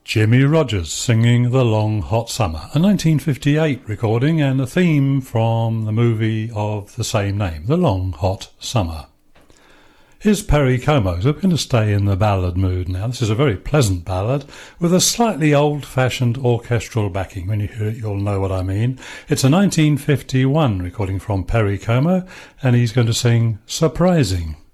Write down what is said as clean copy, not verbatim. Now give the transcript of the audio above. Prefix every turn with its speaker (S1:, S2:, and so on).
S1: Jimmie Rodgers singing The Long Hot Summer, a 1958 recording and a theme from the movie of the same name, The Long Hot Summer. Here's Perry Como. So we're going to stay in the ballad mood now. This is a very pleasant ballad with a slightly old-fashioned orchestral backing. When you hear it, you'll know what I mean. It's a 1951 recording from Perry Como, and he's going to sing Surprising.